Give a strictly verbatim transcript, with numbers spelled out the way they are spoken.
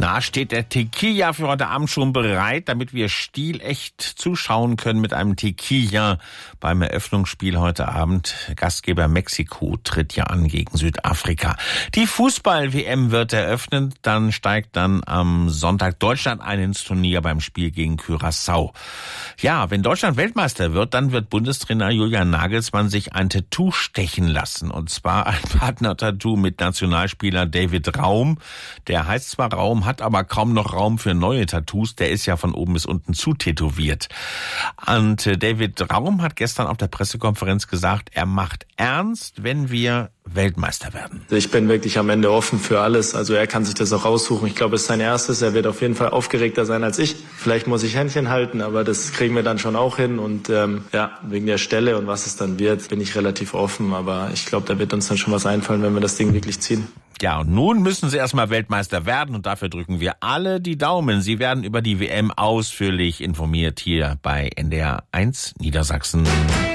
Na, steht der Tequila für heute Abend schon bereit, damit wir stilecht zuschauen können mit einem Tequila beim Eröffnungsspiel heute Abend. Gastgeber Mexiko tritt ja an gegen Südafrika. Die Fußball-W M wird eröffnet, dann steigt dann am Sonntag Deutschland ein ins Turnier beim Spiel gegen Curaçao. Ja, wenn Deutschland Weltmeister wird, dann wird Bundestrainer Julian Nagelsmann sich ein Tattoo stechen lassen. Und zwar ein Partner-Tattoo mit Nationalspieler David Raum. Der heißt zwar Raum, hat aber kaum noch Raum für neue Tattoos. Der ist ja von oben bis unten zu tätowiert. Und David Raum hat gestern auf der Pressekonferenz gesagt, er macht ernst, wenn wir Weltmeister werden. Ich bin wirklich am Ende offen für alles. Also er kann sich das auch aussuchen. Ich glaube, es ist sein erstes. Er wird auf jeden Fall aufgeregter sein als ich. Vielleicht muss ich Händchen halten, aber das kriegen wir dann schon auch hin. Und ähm, ja, wegen der Stelle und was es dann wird, bin ich relativ offen. Aber ich glaube, da wird uns dann schon was einfallen, wenn wir das Ding wirklich ziehen. Ja, und nun müssen sie erstmal Weltmeister werden und dafür drücken wir alle die Daumen. Sie werden über die W M ausführlich informiert hier bei N D R eins Niedersachsen.